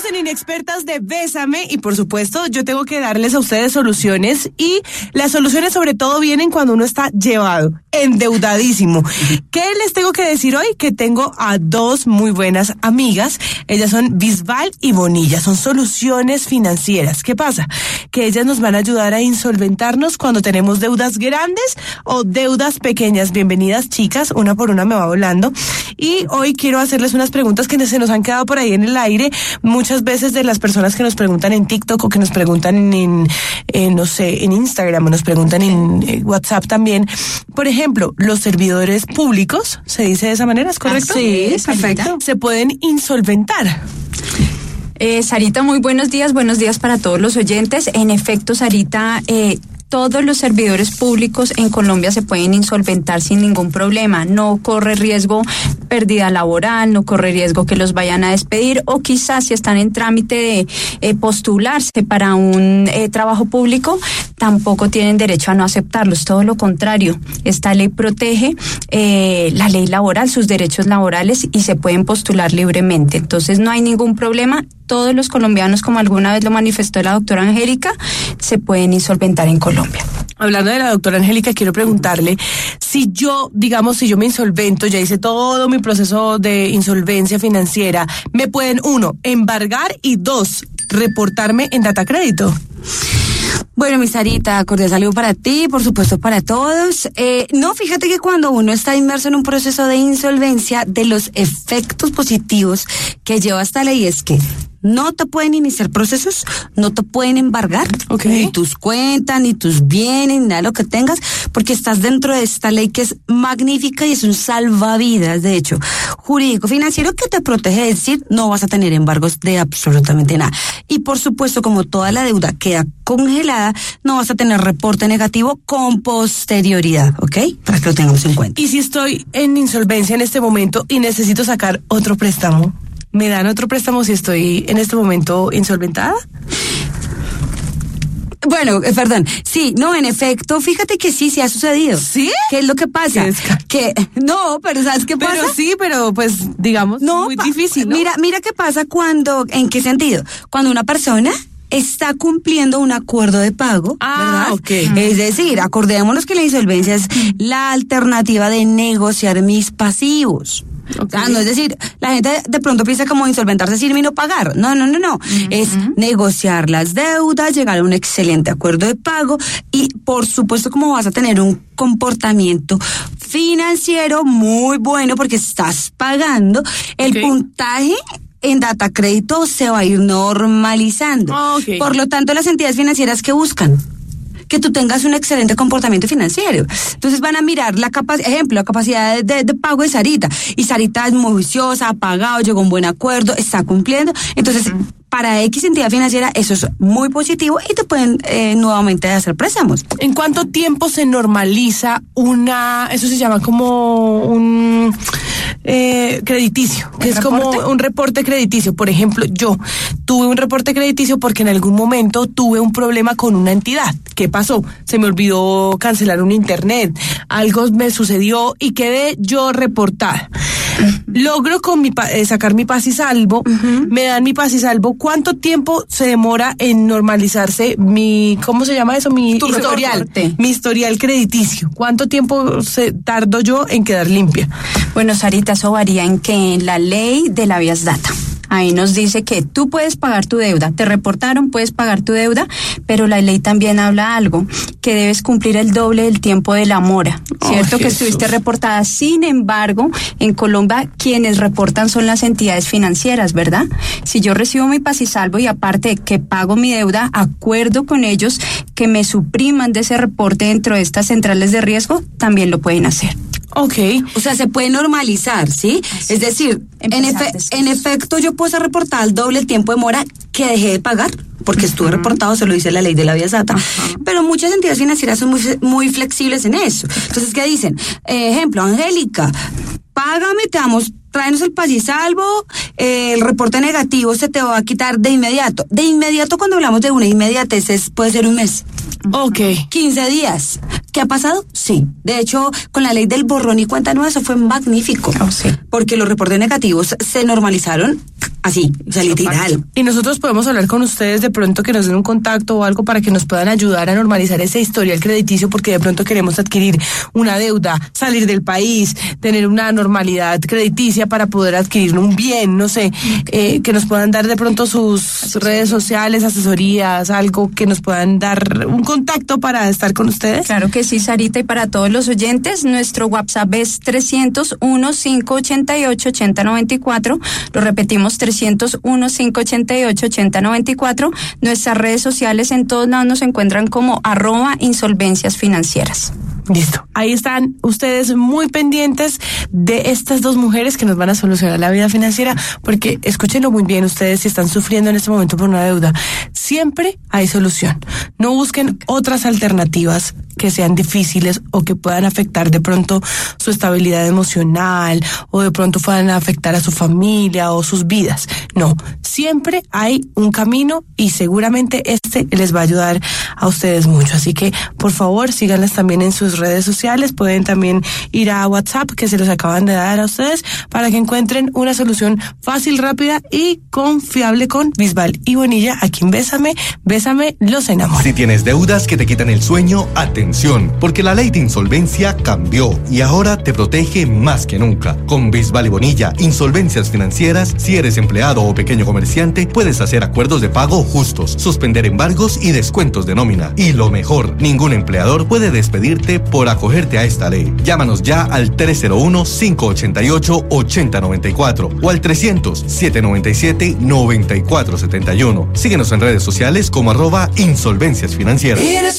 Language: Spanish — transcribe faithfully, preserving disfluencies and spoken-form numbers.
en Inexpertas de Bésame y por supuesto yo tengo que darles a ustedes soluciones y las soluciones sobre todo vienen cuando uno está llevado, endeudadísimo. ¿Qué les tengo que decir hoy? Que tengo a dos muy buenas amigas. Ellas son Bisbal y Bonilla, son soluciones financieras. ¿Qué pasa? Que ellas nos van a ayudar a insolventarnos cuando tenemos deudas grandes o deudas pequeñas. Bienvenidas, chicas, una por una me va volando. Y hoy quiero hacerles unas preguntas que se nos han quedado por ahí en el aire. Muchas veces de las personas que nos preguntan en TikTok o que nos preguntan en, en no sé, en Instagram o nos preguntan en eh, WhatsApp también. Por ejemplo, los servidores públicos, ¿se dice de esa manera? ¿Es correcto? Ah, sí, perfecto. Se pueden insolventar. Eh, Sarita, muy buenos días, buenos días para todos los oyentes. En efecto, Sarita, eh, todos los servidores públicos en Colombia se pueden insolventar sin ningún problema. No corre riesgo pérdida laboral, no corre riesgo que los vayan a despedir o quizás si están en trámite de eh, postularse para un eh, trabajo público, tampoco tienen derecho a no aceptarlos. Todo lo contrario, esta ley protege eh, la ley laboral, sus derechos laborales y se pueden postular libremente. Entonces no hay ningún problema. Todos los colombianos, como alguna vez lo manifestó la doctora Angélica, se pueden insolventar en Colombia. Hablando de la doctora Angélica, quiero preguntarle si yo, digamos, si yo me insolvento, ya hice todo mi proceso de insolvencia financiera, ¿me pueden, uno, embargar y dos, reportarme en Datacrédito? Bueno, mi Sarita, cordial saludo para ti, por supuesto para todos. Eh, no, fíjate que cuando uno está inmerso en un proceso de insolvencia, de los efectos positivos que lleva esta ley es que no te pueden iniciar procesos, no te pueden embargar, okay, ni tus cuentas, ni tus bienes, ni nada de lo que tengas, porque estás dentro de esta ley que es magnífica y es un salvavidas, de hecho, jurídico financiero que te protege, es decir, no vas a tener embargos de absolutamente nada. Y por supuesto, como toda la deuda queda congelada, no vas a tener reporte negativo con posterioridad, ¿ok? Para que lo tengamos en cuenta. ¿Y si estoy en insolvencia en este momento y necesito sacar otro préstamo? ¿Me dan otro préstamo si estoy en este momento insolventada? Bueno, eh, perdón, sí, no, en efecto, fíjate que sí, sí ha sucedido. ¿Sí? ¿Qué es lo que pasa? Que, no, pero ¿sabes qué pasa? Pero sí, pero pues, digamos, no, muy pa- difícil, ¿no? Mira, mira qué pasa cuando, ¿en qué sentido? Cuando una persona está cumpliendo un acuerdo de pago, ah, ¿verdad? Okay. Es decir, acordémonos que la insolvencia es la alternativa de negociar mis pasivos. Okay. O sea, no es decir, la gente de pronto piensa como insolventarse sin no pagar. No, no, no, no. Uh-huh. Es negociar las deudas, llegar a un excelente acuerdo de pago y, por supuesto, como vas a tener un comportamiento financiero muy bueno porque estás pagando, el okay. puntaje en Datacrédito se va a ir normalizando. Oh, okay. Por lo tanto, las entidades financieras que buscan que tú tengas un excelente comportamiento financiero. Entonces van a mirar la capacidad, ejemplo, la capacidad de, de, de pago de Sarita. Y Sarita es muy juiciosa, ha pagado, llegó a un buen acuerdo, está cumpliendo. Entonces, uh-huh. para X entidad financiera eso es muy positivo y te pueden eh, nuevamente hacer préstamos. ¿En cuánto tiempo se normaliza una, eso se llama como un eh, crediticio, que es ¿reporte? Como un reporte crediticio? Por ejemplo, yo tuve un reporte crediticio porque en algún momento tuve un problema con una entidad. ¿Qué pasó? Se me olvidó cancelar un internet, algo me sucedió y quedé yo reportada. Logro con mi eh, sacar mi paz y salvo, uh-huh. me dan mi paz y salvo. ¿Cuánto tiempo se demora en normalizarse mi, ¿cómo se llama eso? Mi tu historial, reporte. mi historial crediticio. ¿Cuánto tiempo se tardo yo en quedar limpia? Bueno, Sarita, eso varía en que en la ley de la Habeas Data. Ahí nos dice que tú puedes pagar tu deuda, te reportaron, puedes pagar tu deuda, pero la ley también habla algo, que debes cumplir el doble del tiempo de la mora, ¿cierto? Oh, que estuviste reportada. Sin embargo, en Colombia quienes reportan son las entidades financieras, ¿verdad? Si yo recibo mi paz y salvo y aparte que pago mi deuda, acuerdo con ellos que me supriman de ese reporte dentro de estas centrales de riesgo, también lo pueden hacer. Okay. O sea, se puede normalizar, ¿sí? Así es decir, en, efe- en efecto yo puedo ser reportada al doble el tiempo de mora que dejé de pagar, porque uh-huh. estuve reportado, se lo dice la ley de la Habeas Data. Uh-huh. Pero muchas entidades financieras son muy, muy flexibles en eso. Entonces, ¿qué dicen? Eh, ejemplo, Angélica, págame, te damos, tráenos el paz y salvo, eh, el reporte negativo se te va a quitar de inmediato. De inmediato, cuando hablamos de una inmediatez, es, puede ser un mes. Ok. quince días. ¿Qué ha pasado? Sí. De hecho, con la ley del borrón y cuenta nueva, eso fue magnífico. Oh, sí. Porque los reportes negativos se normalizaron Así, o sea, literal. Y nosotros podemos hablar con ustedes de pronto, que nos den un contacto o algo para que nos puedan ayudar a normalizar ese historial crediticio, porque de pronto queremos adquirir una deuda, salir del país, tener una normalidad crediticia para poder adquirir un bien, no sé, eh, que nos puedan dar de pronto sus redes sociales, asesorías, algo que nos puedan dar un contacto para estar con ustedes. Claro que sí, Sarita, y para todos los oyentes, nuestro WhatsApp es trescientos uno, cinco ochenta y ocho, ochenta noventa y cuatro, lo repetimos, trescientos uno, cinco ochenta y ocho, ochenta noventa y cuatro. Nuestras redes sociales en todos lados nos encuentran como arroba insolvencias financieras. Listo. Ahí están ustedes muy pendientes de estas dos mujeres que nos van a solucionar la vida financiera, porque escúchenlo muy bien ustedes si están sufriendo en este momento por una deuda. Siempre hay solución. No busquen otras alternativas que sean difíciles o que puedan afectar de pronto su estabilidad emocional o de pronto puedan afectar a su familia o sus vidas. No, siempre hay un camino y seguramente este les va a ayudar a ustedes mucho. Así que, por favor, síganlas también en sus redes sociales. Pueden también ir a WhatsApp, que se los acaban de dar a ustedes, para que encuentren una solución fácil, rápida y confiable con Bisbal y Bonilla. Aquí en Bésame, Bésame, los enamora. Si tienes deudas que te quitan el sueño, atención, porque la ley de insolvencia cambió y ahora te protege más que nunca. Con Bisbal y Bonilla, insolvencias financieras, si eres empleado o pequeño comerciante, puedes hacer acuerdos de pago justos, suspender embargos y descuentos de nómina. Y lo mejor, ningún empleador puede despedirte por acogerte a esta ley. Llámanos ya al tres cero uno, cinco ochenta y ocho, ochenta noventa y cuatro o al trescientos, setecientos noventa y siete, noventa y cuatro setenta y uno. Síguenos en redes sociales como arroba insolvencias financieras.